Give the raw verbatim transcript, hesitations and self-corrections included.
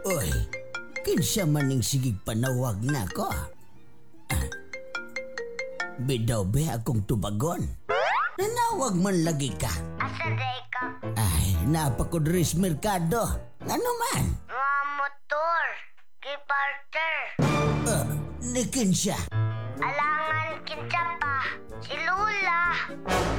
Uy, kinsa maning sigig panawag na ko. Ah, bidaw be akong tubagon. Nanawag man lagi ka. Asa day ka? Ay, napakudris merkado. Ano man? Mga motor. Giparter. Uh, ni kinsa. Alangan kinsa pa. Si Lula.